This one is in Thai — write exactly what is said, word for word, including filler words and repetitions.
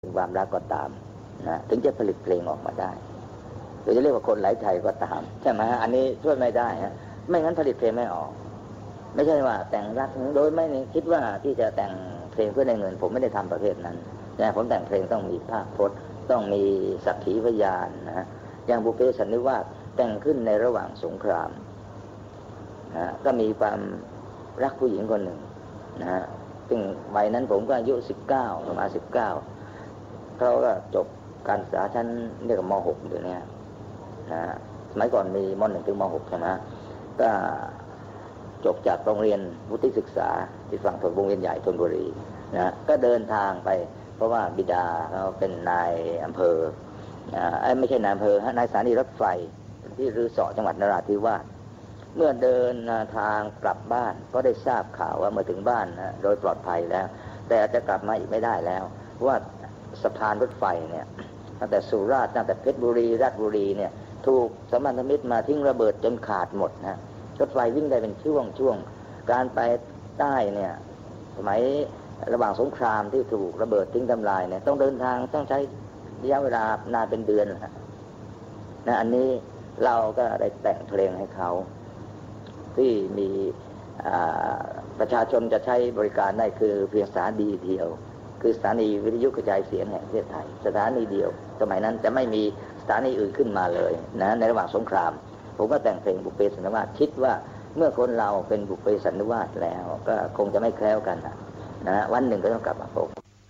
ความรักก็ตามนะถึงจะผลิตเพลงออกมาได้หรือจะเรียกว่าคนหลายไทยก็ตามใช่ไหมอันนี้ช่วยไม่ได้ฮะไม่งั้นผลิตเพลงไม่ออกไม่ใช่ว่าแต่งรักโดยไม่คิดว่าที่จะแต่งเพลงเพื่อได้เงินผมไม่ได้ทำประเภทนั้นแต่ผมแต่งเพลงต้องมีภาพพจน์ต้องมีสักขีพยานนะอย่างบุพเพสันนิวาสแต่งขึ้นในระหว่างสงครามนะก็มีความรักผู้หญิงคนหนึ่งนะฮะซึ่งวัยนั้นผมก็อายุสิบเก้าประมาณสิบเก้าเขาก็จบการศึกษาชั้นเรียกว่าม.หก อยู่เนี่ยนะสมัยก่อนมีม.หนึ่ง ถึงม.หก ใช่ไหมก็จบจากโรงเรียนวุฒิศึกษาที่ฝั่งธนวงเวียนใหญ่ธนบุรีนะก็เดินทางไปเพราะว่าบิดาเขาเป็นนายอำเภออ่าไม่ใช่นายอำเภอนายสถานีรถไฟที่รือสอจังหวัดนราธิวาสเมื่อเดินทางกลับบ้านก็ได้ทราบข่าวว่าเมื่อถึงบ้านนะโดยปลอดภัยแล้วแต่อาจจะกลับมาอีกไม่ได้แล้วเพราะว่าสะพานรถไฟเนี่ยตั้งแต่สุราษฎร์ตั้งแต่เพชรบุรีราชบุรีเนี่ยถูกสัมพันธมิตรมาทิ้งระเบิดจนขาดหมดนะรถไฟวิ่งได้เป็นช่วงช่วงการไปใต้เนี่ยสมัยระหว่างสงครามที่ถูกระเบิดทิ้งทำลายเนี่ยต้องเดินทางต้องใช้ระยะเวลานานเป็นเดือนนะนะอันนี้เราก็ได้แต่งเพลงให้เขาที่มีประชาชนจะใช้บริการได้คือเพียงสถานีเดียวคือสถานีวิทยุกระจายเสียงแห่งประเทศไทยสถานีเดียวสมัยนั้นจะไม่มีสถานีอื่นขึ้นมาเลยนะในระหว่างสงครามผมก็แต่งเพลงบุพเพสันนิวาสคิดว่าเมื่อคนเราเป็นบุพเพสันนิวาสแล้วก็คงจะไม่แคล้วกันนะนะวันหนึ่งก็ต้องกลับมาพบ